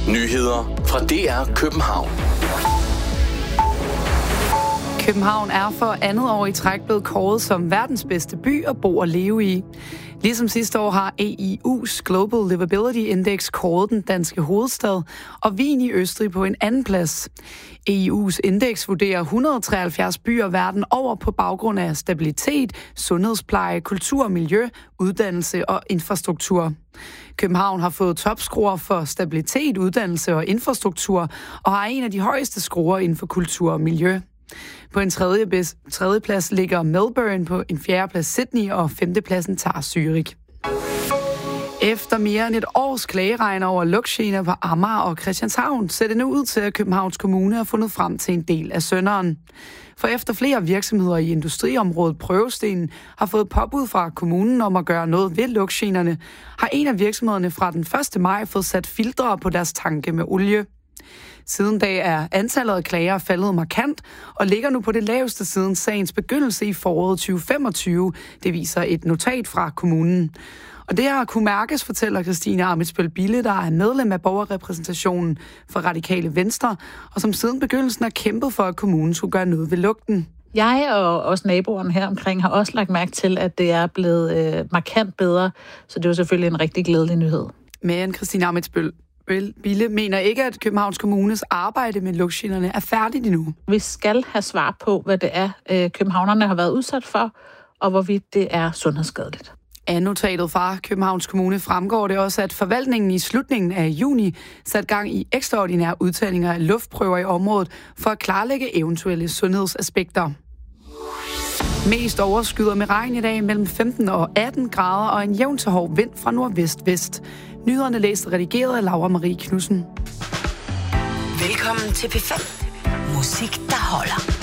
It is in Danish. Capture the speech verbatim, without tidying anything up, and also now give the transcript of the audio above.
Nyheder fra D R København. København er for andet år i træk blevet kåret som verdens bedste by at bo og leve i. Ligesom sidste år har E I U's Global Livability Index kåret den danske hovedstad og Wien i Østrig på en anden plads. E I U's indeks vurderer et hundrede og treoghalvfjerds byer verden over på baggrund af stabilitet, sundhedspleje, kultur, miljø, uddannelse og infrastruktur. København har fået topscorer for stabilitet, uddannelse og infrastruktur og har en af de højeste scorer inden for kultur og miljø. På en tredje, bedst, tredje plads ligger Melbourne, på en fjerde plads Sydney og femte pladsen tager Zürich. Efter mere end et års klageregn over lugtgener på Amager og Christianshavn, ser det nu ud til, at Københavns Kommune har fundet frem til en del af synderen. For efter flere virksomheder i industriområdet Prøvestenen har fået påbud fra kommunen om at gøre noget ved lugtgenerne, har en af virksomhederne fra den første maj fået sat filtre på deres tanke med olie. Siden da er antallet af klager faldet markant og ligger nu på det laveste siden sagens begyndelse i foråret tyve femogtyve. Det viser et notat fra kommunen. Og det har kunne mærkes, fortæller Christine Amitsbøl Bille, der er medlem af borgerrepræsentationen for Radikale Venstre, og som siden begyndelsen har kæmpet for, at kommunen skulle gøre noget ved lugten. Jeg og også naboerne her omkring har også lagt mærke til, at det er blevet øh, markant bedre, så det er jo selvfølgelig en rigtig glædelig nyhed. Men Christine Amitsbøl Bille mener ikke, at Københavns Kommunes arbejde med lugtgenerne er færdigt endnu. Vi skal have svar på, hvad det er, øh, københavnerne har været udsat for, og hvorvidt det er sundhedsskadeligt. Af notatet fra Københavns Kommune fremgår det også, at forvaltningen i slutningen af juni satte gang i ekstraordinære udtagninger af luftprøver i området for at klarlægge eventuelle sundhedsaspekter. Mest overskyder med regn i dag mellem femten og atten grader og en jævn til hård vind fra nordvest-vest. Nyhederne læst og redigeret af Laura Marie Knudsen. Velkommen til P fem. Musik, der holder.